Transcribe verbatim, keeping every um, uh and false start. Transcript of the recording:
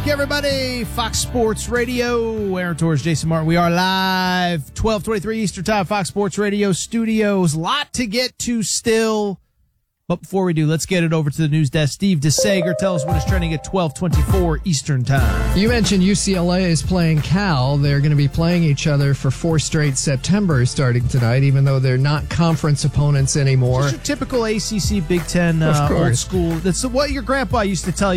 back, everybody. Fox Sports Radio. Aaron Torres, Jason Martin. We are live, twelve twenty-three Eastern Time, Fox Sports Radio studios. Lot to get to still. But before we do, let's get it over to the news desk. Steve DeSager, tell us what is trending at twelve twenty-four Eastern Time. You mentioned U C L A is playing Cal. They're going to be playing each other for four straight September starting tonight, even though they're not conference opponents anymore. Just your typical A C C Big Ten uh, old school. That's what your grandpa used to tell you.